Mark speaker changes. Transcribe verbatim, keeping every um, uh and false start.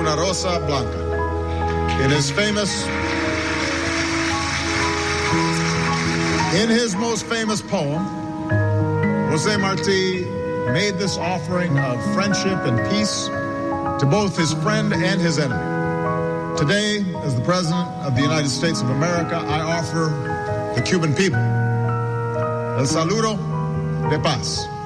Speaker 1: una rosa blanca. In his famous, in his most famous poem, José Martí made this offering of friendship and peace to both his friend and his enemy. Today, as the President of the United States of America, I offer the Cuban people el saludo de paz.